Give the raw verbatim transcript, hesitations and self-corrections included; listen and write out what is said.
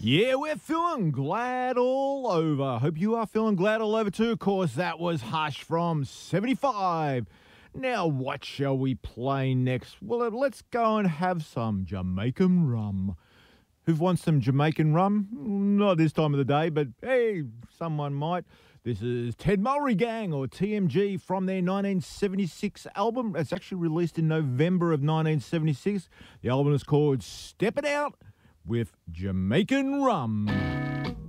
Yeah, we're feeling glad all over. Hope you are feeling glad all over too. Of course, that was Hush from seventy-five. Now, what shall we play next? Well, uh, let's go and have some Jamaican rum. Who wants some Jamaican rum? Not this time of the day, but hey, someone might. This is Ted Mulry Gang, or T M G, from their nineteen seventy-six album. It's actually released in November of nineteen seventy-six. The album is called Step It Out with Jamaican Rum.